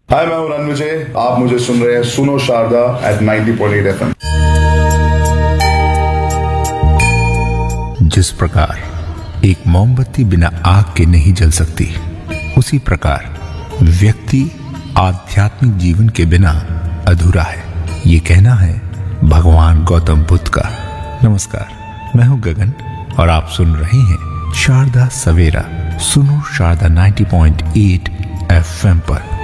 हाय, मैं हूं रणविजय। आप मुझे सुन रहे हैं सुनो शारदा एट 90.8 FM। जिस प्रकार एक मोमबत्ती बिना आग के नहीं जल सकती, उसी प्रकार व्यक्ति आध्यात्मिक जीवन के बिना अधूरा है। ये कहना है भगवान गौतम बुद्ध का। नमस्कार, मैं हूं गगन और आप सुन रहे हैं शारदा सवेरा। सुनो शारदा 90.8 FM पर।